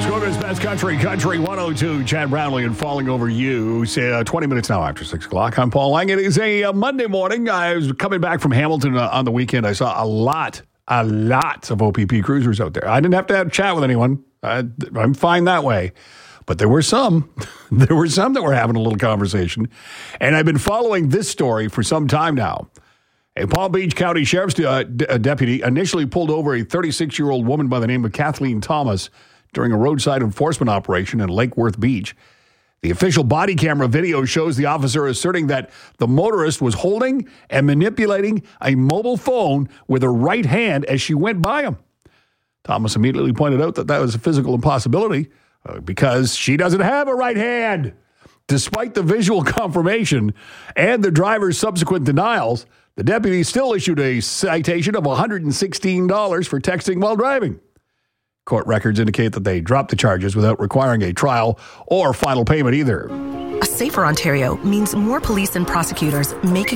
Muskoka's Best Country, Country 102. Chad Brownlee and Falling Over You. 20 minutes now after 6 o'clock. I'm Paul Lang. It is a Monday morning. I was coming back from Hamilton on the weekend. I saw a lot of OPP cruisers out there. I didn't have to have a chat with anyone. I'm fine that way. But there were some. There were some that were having a little conversation. And I've been following this story for some time now. A Palm Beach County Sheriff's deputy initially pulled over a 36-year-old woman by the name of Kathleen Thomas during a roadside enforcement operation in Lake Worth Beach. The official body camera video shows the officer asserting that the motorist was holding and manipulating a mobile phone with her right hand as she went by him. Thomas immediately pointed out that was a physical impossibility because she doesn't have a right hand. Despite the visual confirmation and the driver's subsequent denials, the deputy still issued a citation of $116 for texting while driving. Court records indicate that they dropped the charges without requiring a trial or final payment either. A safer Ontario means more police and prosecutors making